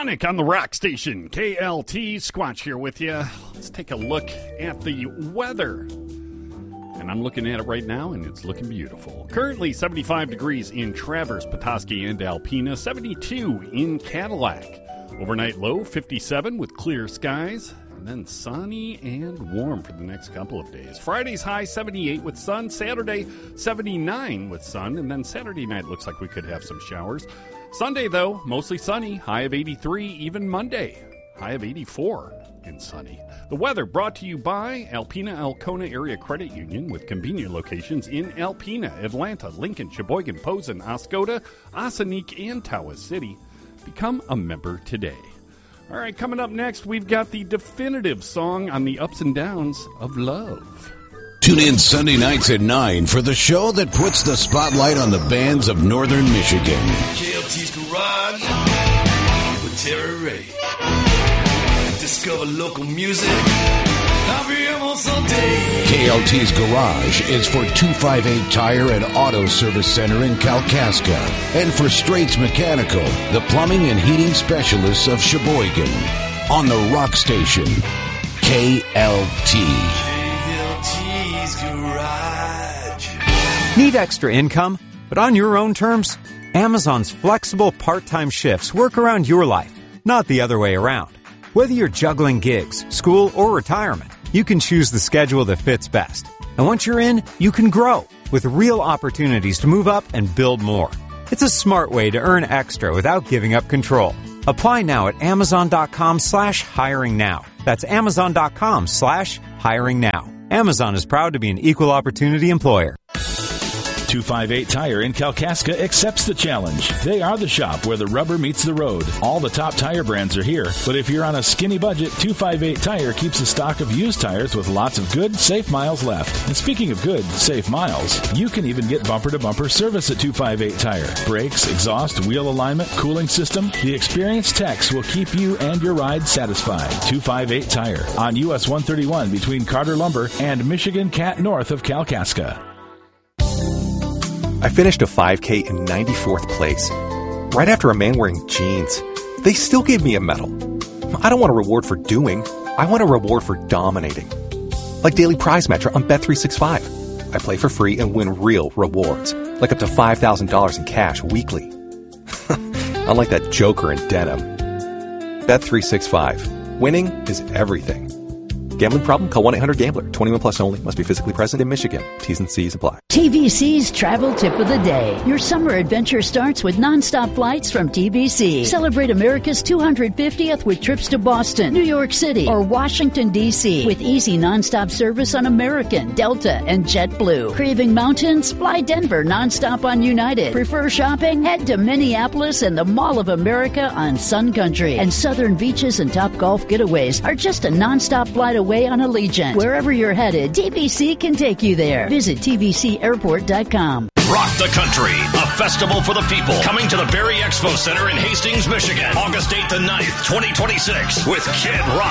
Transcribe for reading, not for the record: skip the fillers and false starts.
Sonic on the rock station. KLT, Squatch here with you. Let's take a look at the weather. And I'm looking at it right now, and it's looking beautiful. Currently 75 degrees in Traverse, Petoskey, and Alpena. 72 in Cadillac. Overnight low 57 with clear skies. And then sunny and warm for the next couple of days. Friday's high 78 with sun. Saturday 79 with sun. And then Saturday night looks like we could have some showers. Sunday, though, mostly sunny, high of 83, even Monday, high of 84 and sunny. The weather brought to you by Alpena Alcona Area Credit Union with convenient locations in Alpena, Atlanta, Lincoln, Sheboygan, Posen, Oscoda, Ossining, and Tawas City. Become a member today. All right, coming up next, we've got the definitive song on the ups and downs of love. Tune in Sunday nights at 9 for the show that puts the spotlight on the bands of Northern Michigan. KLT's Garage with Terry Ray. Discover local music. KLT's Garage is for 258 Tire and Auto Service Center in Kalkaska. And for Straits Mechanical, the plumbing and heating specialists of Sheboygan. On the rock station, KLT. Garage. Need extra income, but on your own terms? Amazon's flexible part-time shifts work around your life, not the other way around. Whether you're juggling gigs, school, or retirement, you can choose the schedule that fits best. And once you're in, you can grow with real opportunities to move up and build more. It's a smart way to earn extra without giving up control. Apply now at Amazon.com/hiring now. That's Amazon.com/hiring now. Amazon is proud to be an equal opportunity employer. 258 Tire in Kalkaska accepts the challenge. They are the shop where the rubber meets the road. All the top tire brands are here, but if you're on a skinny budget, 258 Tire keeps a stock of used tires with lots of good, safe miles left. And speaking of good, safe miles, you can even get bumper-to-bumper service at 258 Tire. Brakes, exhaust, wheel alignment, cooling system. The experienced techs will keep you and your ride satisfied. 258 Tire on US 131 between Carter Lumber and Michigan Cat north of Kalkaska. I finished a 5K in 94th place, right after a man wearing jeans. They still gave me a medal. I don't want a reward for doing. I want a reward for dominating. Like Daily Prize Match on Bet365. I play for free and win real rewards, like up to $5,000 in cash weekly. Unlike that joker in denim. Bet365. Winning is everything. Gambling problem? Call 1-800-GAMBLER. 21 plus only. Must be physically present in Michigan. T's and C's apply. TBC's Travel Tip of the Day. Your summer adventure starts with nonstop flights from TBC. Celebrate America's 250th with trips to Boston, New York City, or Washington, D.C. with easy nonstop service on American, Delta, and JetBlue. Craving mountains? Fly Denver nonstop on United. Prefer shopping? Head to Minneapolis and the Mall of America on Sun Country. And southern beaches and top golf getaways are just a nonstop flight away on Allegiant. Wherever you're headed, TBC can take you there. Visit TBCAirport.com. Rock the Country, a festival for the people, coming to the Berry Expo Center in Hastings, Michigan, August 8th and 9th, 2026, with Kid Rock.